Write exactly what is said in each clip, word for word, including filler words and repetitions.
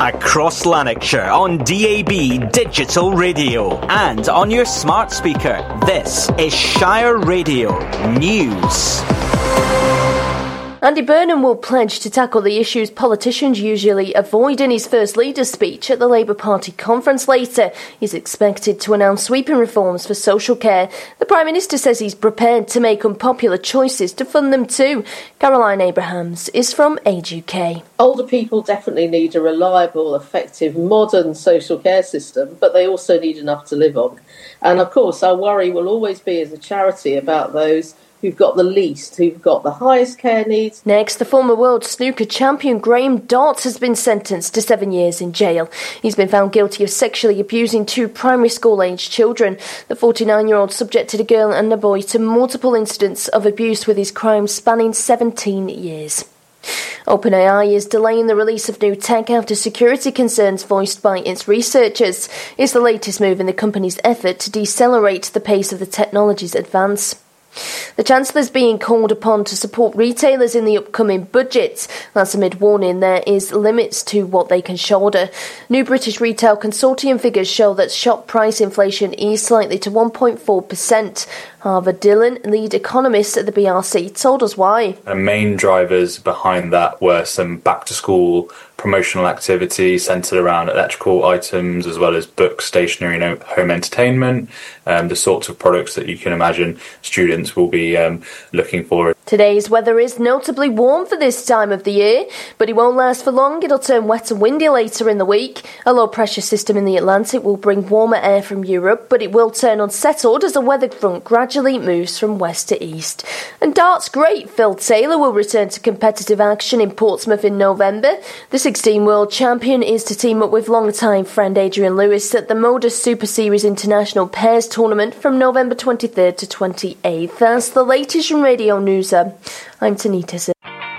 across Lanarkshire on D A B Digital Radio and on your smart speaker. This is Shire Radio News. Andy Burnham will pledge to tackle the issues politicians usually avoid in his First Leader's speech at the Labour Party conference later. He's expected to announce sweeping reforms for social care. The Prime Minister says he's prepared to make unpopular choices to fund them too. Caroline Abrahams is from Age U K. Older people definitely need a reliable, effective, modern social care system, but they also need enough to live on. And of course, our worry will always be as a charity about those who've got the least, who've got the highest care needs. Next, the former world snooker champion Graham Dott has been sentenced to seven years in jail. He's been found guilty of sexually abusing two primary school-aged children. The forty-nine-year-old subjected a girl and a boy to multiple incidents of abuse, with his crimes spanning seventeen years. OpenAI is delaying the release of new tech after security concerns voiced by its researchers. It's the latest move in the company's effort to decelerate the pace of the technology's advance. The Chancellor's being called upon to support retailers in the upcoming budget. That's amid warning there is limits to what they can shoulder. New British Retail Consortium figures show that shop price inflation eased slightly to one point four percent. Harvard Dillon, lead economist at the B R C, told us why. The main drivers behind that were some back-to-school promotional activity centred around electrical items as well as books, stationery and home entertainment, um, the sorts of products that you can imagine students will be um, looking for. Today's weather is notably warm for this time of the year, but it won't last for long. It'll turn wet and windy later in the week. A low-pressure system in the Atlantic will bring warmer air from Europe, but it will turn unsettled as a weather front gradually moves from west to east. And darts great Phil Taylor will return to competitive action in Portsmouth in November. The sixteen world champion is to team up with long-time friend Adrian Lewis at the Modus Super Series International Pairs Tournament from November twenty-third to twenty-eighth. That's the latest from Radio News. I'm Tanita.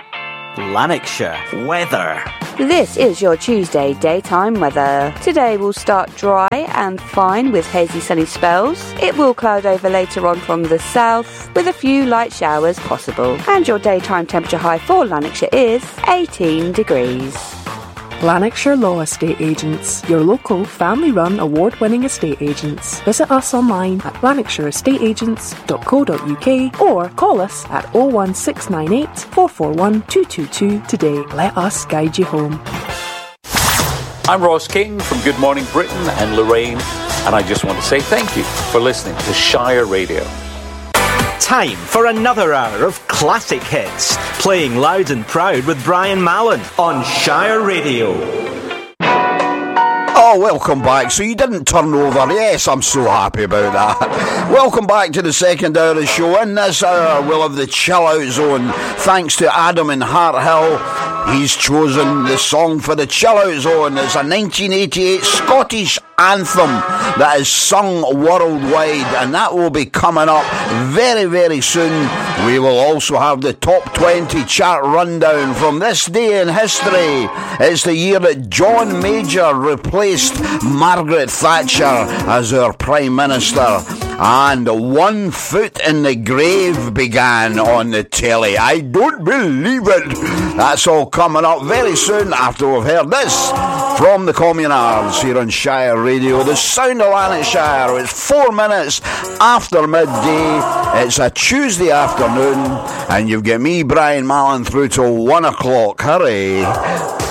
Lanarkshire weather. This is your Tuesday daytime weather. Today will start dry and fine with hazy sunny spells. It will cloud over later on from the south with a few light showers possible. And your daytime temperature high for Lanarkshire is eighteen degrees. Lanarkshire Law Estate Agents, your local family-run award-winning estate agents. Visit us online at lanarkshire estate agents dot co dot uk or call us at oh one six nine eight, four four one, two two two today. Let us guide you home. I'm Ross King from Good Morning Britain and Lorraine, and I just want to say thank you for listening to Shire Radio. Time for another hour of classic hits, playing loud and proud with Brian Mallon on Shire Radio. Oh, welcome back. So you didn't turn over. Yes, I'm so happy about that. Welcome back to the second hour of the show. In this hour, we'll have the Chill Out Zone. Thanks to Adam in Hart Hill. He's chosen the song for the Chill Out Zone. It's a nineteen eighty-eight Scottish anthem that is sung worldwide, and that will be coming up very, very soon. We will also have the top twenty chart rundown from this day in history. It's the year that John Major replaced Margaret Thatcher as our Prime Minister, and One Foot in the Grave began on the telly. I don't believe it. That's all coming up very soon after we've heard this from the Communards here on Shire Radio, the sound of Lanarkshire. It's four minutes after midday. It's a Tuesday afternoon, and you've got me, Brian Mallon, through till one o'clock. Hurry.